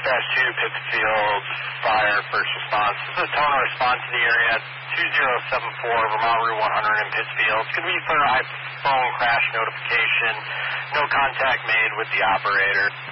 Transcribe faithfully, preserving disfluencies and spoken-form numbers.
dash two, Pittsfield Fire, first response. This is tone response to the area two zero seven four, Vermont Route one hundred in Pittsfield. It's going to be for iPhone crash notification. No contact made with the operator.